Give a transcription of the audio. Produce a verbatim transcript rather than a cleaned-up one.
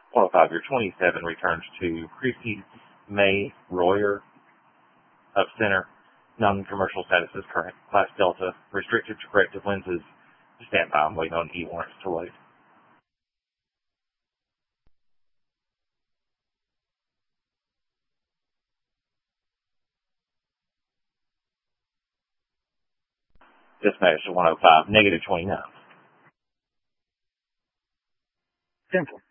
Qualified your twenty-seven returns to Christy May Royer of Center. Non-commercial status is current. Class Delta. Restricted to corrective lenses. Stand by. I'm waiting on e-warrants to load. Dispatch to one oh five, negative twenty-nine. Central.